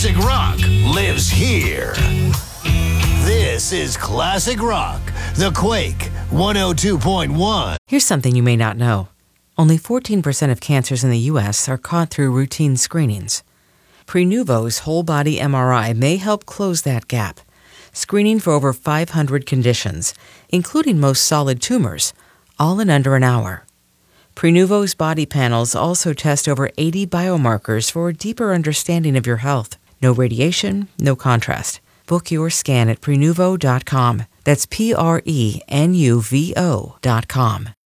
classic rock lives here. This is Classic Rock, The Quake 102.1. Here's something you may not know. Only 14% of cancers in the U.S. are caught through routine screenings. Prenuvo's whole-body MRI may help close that gap, screening for over 500 conditions, including most solid tumors, all in under an hour. Prenuvo's body panels also test over 80 biomarkers for a deeper understanding of your health. No radiation, no contrast. Book your scan at Prenuvo.com. That's Prenuvo.com.